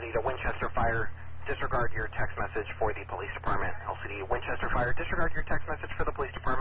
LCD to Winchester Fire, disregard your text message for the police department. LCD Winchester Fire, disregard your text message for the police department.